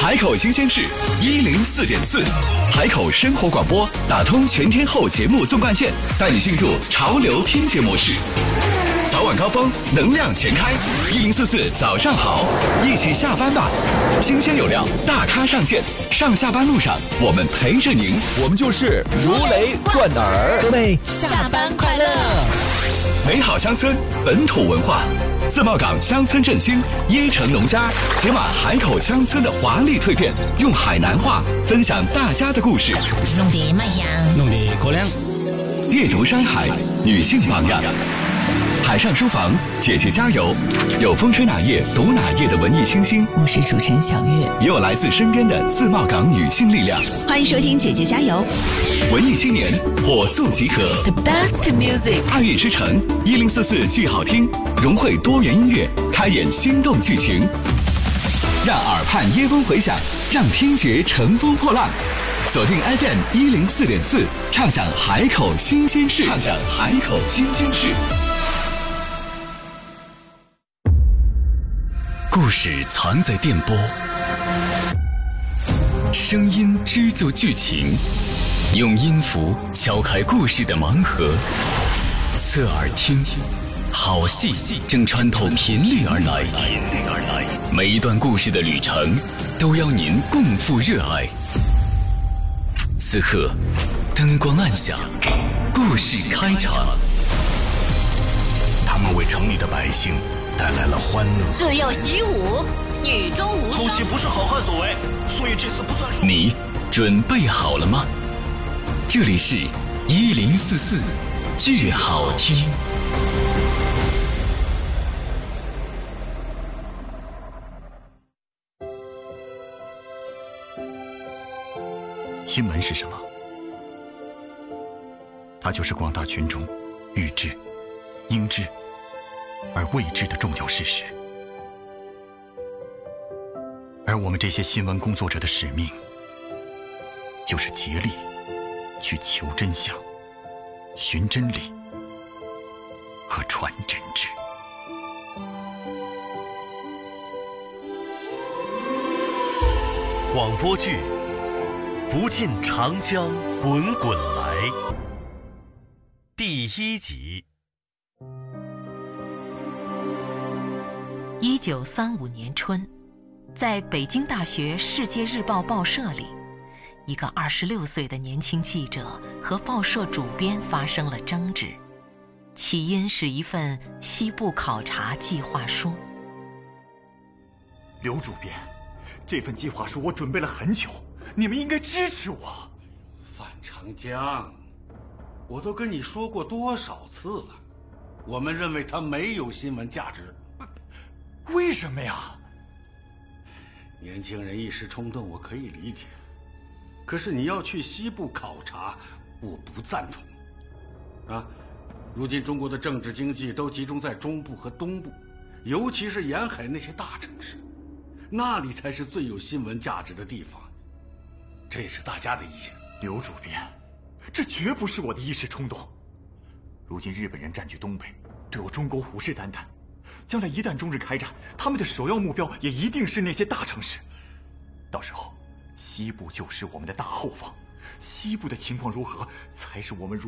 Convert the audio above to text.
海口新鲜事104.4，海口生活广播打通全天候节目纵贯线，带你进入潮流听节模式。早晚高峰，能量全开，1044早上好，一起下班吧！新鲜有料，大咖上线，上下班路上我们陪着您， 我们就是如雷贯耳。 各位下班快乐！ 美好乡村，本土文化。自贸港乡村振兴，椰城农家解码海口乡村的华丽蜕变，用海南话分享大家的故事。 弄得卖香， 弄得过凉。 阅读山海，女性榜样。海上书房，姐姐加油！有风吹哪页读哪页的文艺新星， 我是主持人小月， 也有来自身边的自贸港女性力量。 欢迎收听姐姐加油！ 文艺青年火速集合 The best music， 爱乐之城1044剧好听，融汇多元音乐，开演心动剧情，让耳畔耶风回响，让听觉乘风破浪。锁定 FM 104.4，畅享海口新鲜事，畅享海口新鲜事。故事藏在电波，声音织就剧情，用音符敲开故事的盲盒。侧耳听，好戏正穿透频率而来，每一段故事的旅程都邀您共赴热爱。此刻，灯光暗下，故事开场。 他们为城里的百姓带来了欢乐。 自幼习武，女中无双。 偷袭不是好汉所为，所以这次不算数。 你准备好了吗？这里是1044剧好听。 新闻是什么？它就是广大群众预知、应知而未知的重要事实。而我们这些新闻工作者的使命，就是竭力去求真相、寻真理和传真知。 广播剧不尽长江滚滚来第1集。 1935年春，在北京大学世界日报报社里，一个26岁的年轻记者和报社主编发生了争执，起因是一份西部考察计划书。 刘主编，这份计划书我准备了很久，你们应该支持我。 范长江，我都跟你说过多少次了，我们认为它没有新闻价值。 为什么呀？ 年轻人一时冲动，我可以理解。可是你要去西部考察，我不赞同。啊，如今中国的政治经济都集中在中部和东部，尤其是沿海那些大城市，那里才是最有新闻价值的地方。这也是大家的意见。 刘主编，这绝不是我的一时冲动。如今日本人占据东北，对我中国虎视眈眈。将来一旦中日开战，他们的首要目标也一定是那些大城市。到时候，西部就是我们的大后方。西部的情况如何，才是我们